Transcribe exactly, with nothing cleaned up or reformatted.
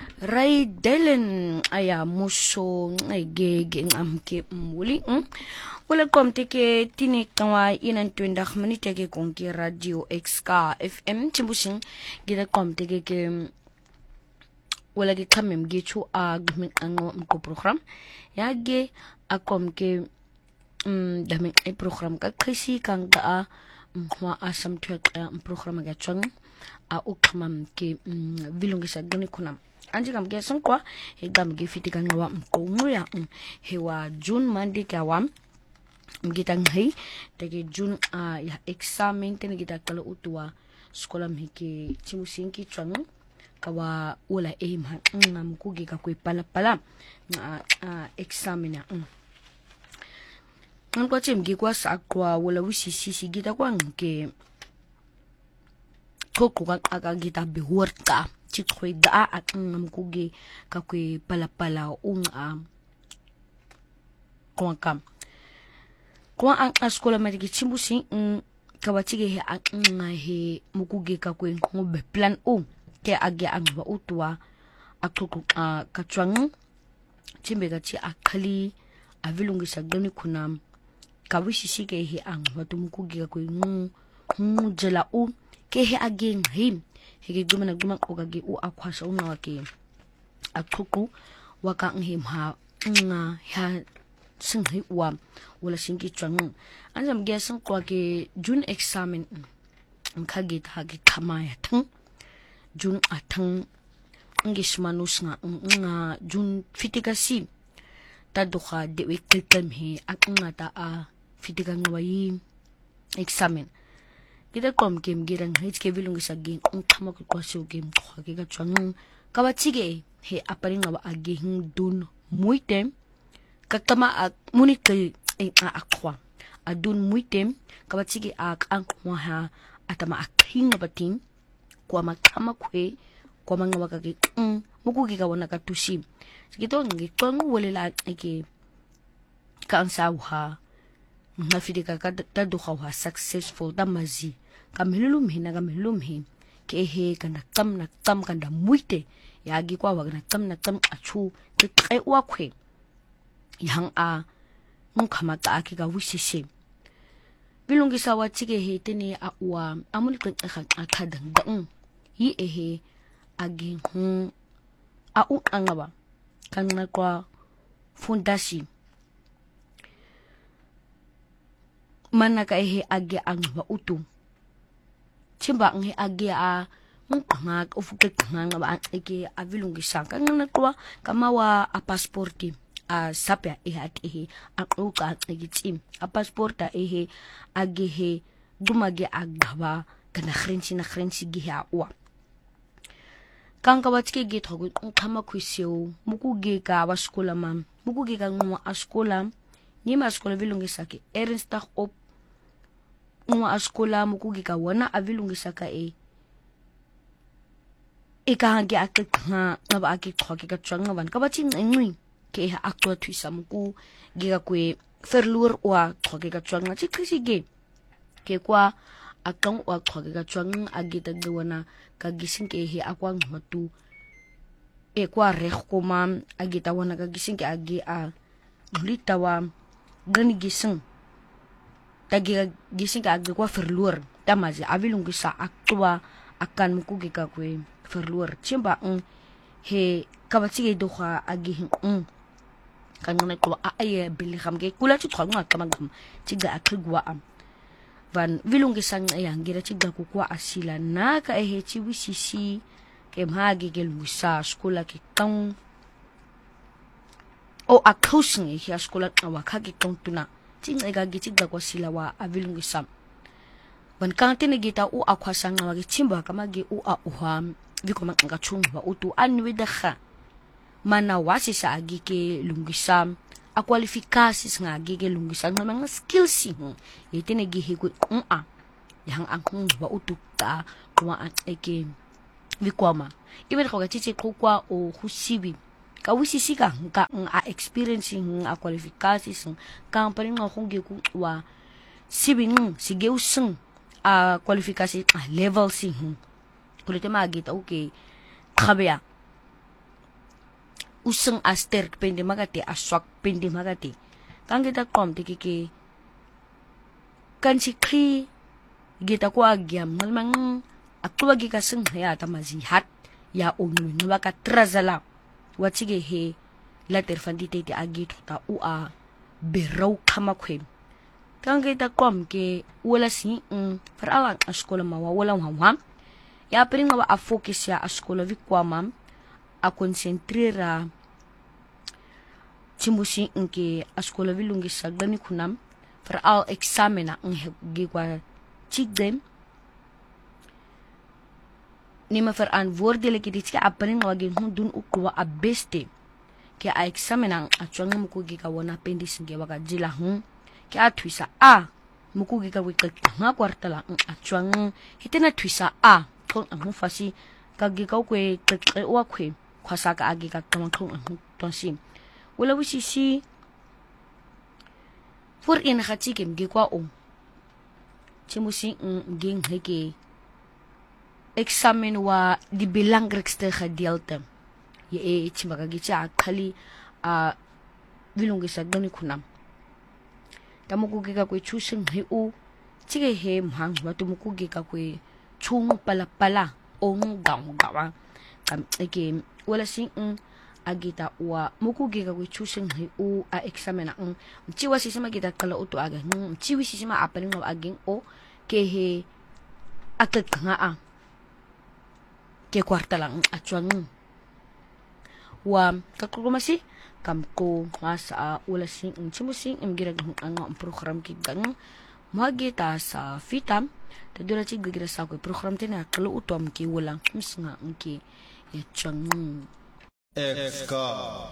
Ray Dylan aya muso ay gege amke muli wala komte ke tini kawa inan twendak manite ke konki radio X K F M timbusing gida komte ke ke wala ke kamem ge chu a gmin ango mko program ya ge akom ke um dame e program ka krisi kang da mwa asam tuak program ga chang a ukhamam ke vilungisa gani kunam anji kam ge son kwa he gam ge fiti kan wa ko nguya he wa June mandi ka wam gitang hai tege June a ya examen ten gita kala utua skola mhike chimusinki chang kawa wala e ma ngam ku ge ka kwe pala pala na examen ya ngam kwa chim ge kwa sa kwa wala wisi sisi gita kwa nke koko ka ka gita be worka chikwe da at ngam kuge kakwe pala pala ung a kwa kam kwa ang askola matiki chimbusi kawachige he at nga he mukuge kakwe ngobe plan o ke age ang ba utwa akuku a kachwang chimbe gachi akali avilungi sagani kunam kawishi shike he ang watu mukuge kakwe ngu ngu jela o ke he age ngim hege guma na guma ko gage u akwasha una wake akuku waka ngim ha nga ha sing hi wa wala singi chang anjam gesan ko ke June examen khage ta ge khama ya thang June athang english manus nga nga June fitika si ta dokha de we keltem he aknga ta a fitika ngwayi examen kita kom game girang hits ke vilung sa game ang kama ko kwasyo game ko ke ga chang kawachige he aparing wa agi hin dun muitem kakama ak munikal a akwa adun muitem kawachige ak ang wa ha atama aking batin kwa makama kwe kwa mga wakage um mukugi ka wana katushi sigito ngi kong wala ake ka ang sawha mafidika ka tadu ha successful damazi kamilulum hina kamilulum hin ke he kana kam na kam kanda muite yagi kwa wagna kam na kam achu te kai wa kwe yang a mun kama ta aki ga wisisi bilungi sawa chige he tene a wa amul kan kha akadan da un yi ehe agi hu a u angaba kan na kwa fundasi manaka ehe agi angba utu chimba nge agi a nganga ufuke nganga ba ake avilungi sanga ngana kwa kama wa a passporti a sapya e hat e a uka ngiti a passporta e agi he dumage agaba kana khrenchi na khrenchi gi ha wa kanga watike ge thogo kama kwisyo muku ge ka wa skola mam muku ge ka ngwa a skola ni ma skola vilungi sake ernstag op ngwa askola mukugi ka wana avilungisa ka e e ka hangi akha ngaba aki khoki ka changa ban ka bachi ngwi ke ha akwa thuisa muku giga kwe ferlur wa khoki ka changa chi khisi ge ke kwa akang wa khoki ka changa agita gwana ka gisin ke he akwa ngmatu e kwa rekh koma agita wana ka gisin ke agi a litawa gani gisin tagi gising ka agi kwa ferluar tamazi avilungi sa aktua akan mukugi ka kwe ferluar chimba un he kabachige doha agi hin un kanana ko aye bili khamge kula chi thwa nga kamagam chiga akhigwa am van vilungi sang ayang gira chiga ku kwa asila na ka ehe chi wisisi ke mhagi gel musa skula ki kang o akhusing hi skula wa khagi kang tuna ting ega gitig da kwa sila wa avilungi sam ban kante ne gita u akwasang na wagi chimba kamagi u a uham viko manga chung wa utu anwi da kha mana wasi sa agi ke lungisam a kwalifikasis nga agi ke lungisam mga skills si yete ne gihi ku un a yang ang wa utu ta kwa at eke vikoma ibe ko ga chichi kwa o husibi ka wisisi ka ka a experiencing a qualifications ka paring nga kung giku wa sibing sigeu sing a qualification a level sing kulite magita okay khabya useng aster pende magate aswak pende magate kang kita kom te ke kan si kri kita ko agyam ngalmang aktuwa gi kaseng ya tamazihat ya onu no baka trazala watige he later fandite te agi ta u a berau kama kwem kang kita kom ke wala si um faralang askola mawa wala wam ya pring mawa a focus ya askola vikwa mam a concentrera chimbusi nke askola vilungi sagani kunam faral examena nge kwa chigdem nima verantwoordelijk dit ke apring wagin hun dun ukwa a beste ke a examena a chwanga mukugi ka wona pendis nge waka jila hun ke a twisa a mukugi ka wika nga kwartala a chwanga hitena twisa a kon a fasi ka gi ka kwe tlekle wa kwe khwasa ka agi ka tong tong tonsi wala wisisi for in khati kem gi kwa o chimusi nging heke examen wa di belangrijkste gedeelte ye e chimaka gi cha khali a vilungi sa gani kunam tamuku ga kwe chusing he u chige he mhang wa tumuku ga kwe chung pala pala ong gaw gawa kam eke wala sing agita wa muku ga kwe chusing he u a examena ang chiwa sisima kita kala uto aga chiwi sisima apaling wa aging o ke he atat nga a ke kwarta lang atwang wa kakulumasi kam ko masa wala sing chimusing imgira ang ang program kitang magita sa fitam tadura chi gigira sa ko program tina kalo utom ki wala mis nga ki ya chang F K